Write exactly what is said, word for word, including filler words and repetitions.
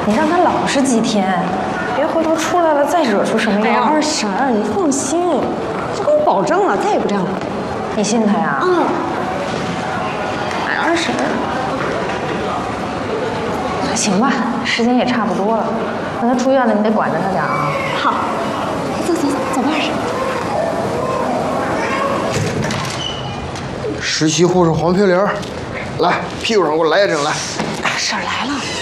你让他老实几天，别回头出来了再惹出什么样。 哎呀，二婶儿，你放心，这跟我保证了，再也不这样了。 你信他呀？ 嗯。哎，二婶儿， 行吧，时间也差不多了，等他出院了，你得管着他点啊。 好，走走走吧，二婶。 实习护士黄皮玲，来屁股上给我来一针来。 婶儿来了。